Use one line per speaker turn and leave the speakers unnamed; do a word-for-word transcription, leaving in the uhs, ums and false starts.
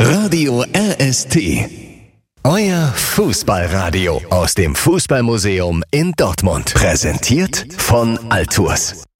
Radio R S T. Euer Fußballradio aus dem Fußballmuseum in Dortmund. Präsentiert von Altours.